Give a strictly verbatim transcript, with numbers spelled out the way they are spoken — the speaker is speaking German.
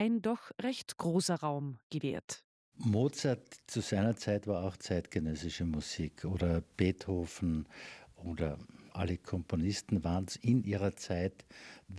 ein doch recht großer Raum gewährt. Mozart zu seiner Zeit war auch zeitgenössische Musik oder Beethoven oder alle Komponisten waren in ihrer Zeit